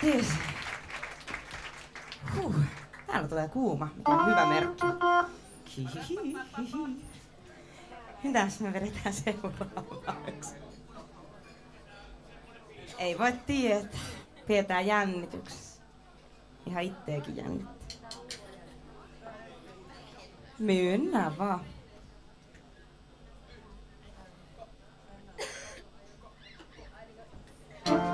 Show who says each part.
Speaker 1: Siis. Täällä tulee kuuma, mikä on hyvä merkki. Mitäs me vedetään seuraavaksi? Ei voi tietää. Pidetään jännityksessä. Ihan itteekin jännittää. Mennään vaan.